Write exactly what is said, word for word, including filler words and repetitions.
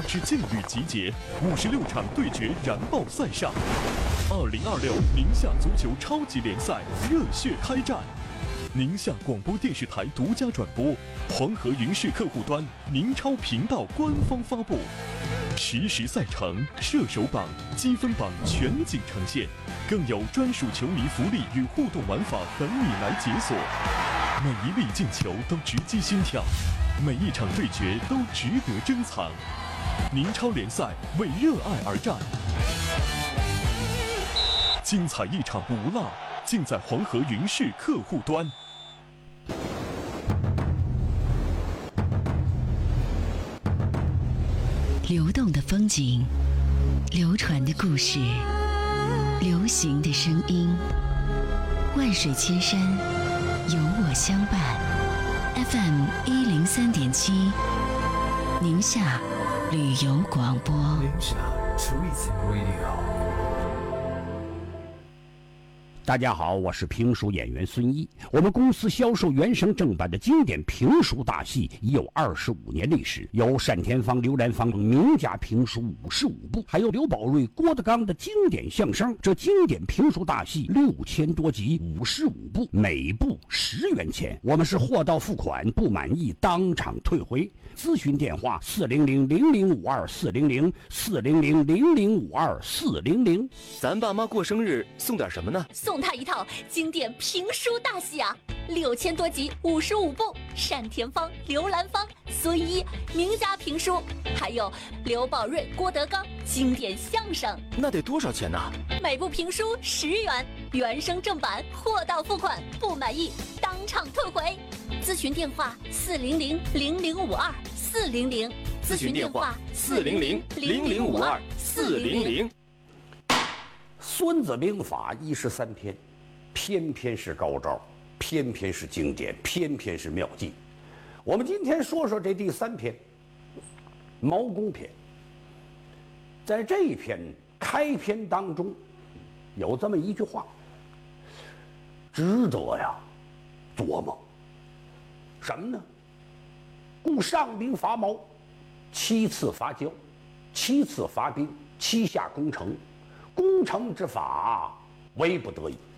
之劲旅集结，五十六场对决燃爆赛上。二零二六宁夏足球超级联赛热血开战，宁夏广播电视台独家转播，黄河云视客户端、宁超频道官方发布。实时赛程、射手榜、积分榜全景呈现，更有专属球迷福利与互动玩法等你来解锁。每一粒进球都直击心跳，每一场对决都值得珍藏。宁超联赛为热爱而战，精彩一场不落，尽在黄河云视客户端。 流动的风景，流传的故事，流行的声音，万水千山，有我相伴。F M 一零三点七，宁夏旅游广播。 宁夏 Tourism Radio。 大家好，我是评书演员孙一。我们公司销售原声正版的经典评书大戏已有二十五年历史，有单田芳、刘兰芳名家评书五十五部，还有刘宝瑞、郭德纲的经典相声。这经典评书大戏六千多集，五十五部，每部十元钱。我们是货到付款，不满意当场退回。咨询电话：四零零零零五二四零零四零零零零五二四零零。 咱爸妈过生日送点什么呢？ 送他一套经典评书大戏啊，六千多集，五十五部，单田芳、刘兰芳、孙一名家评书，还有刘宝瑞、郭德纲经典相声。 那得多少钱呢？ 每部评书十元，原声正版，货到付款，不满意当场退回。咨询电话：四零零零零五二四零零。 咨询电话：四零零零零五二四零零。 孙子兵法一十三篇，偏偏是高招，偏偏是经典，偏偏是妙计。我们今天说说这第三篇，毛公篇。在这一篇开篇当中，有这么一句话，值得呀琢磨。什么呢？故上兵伐毛，七次伐交，七次伐兵，七下攻城。攻城之法，唯不得已。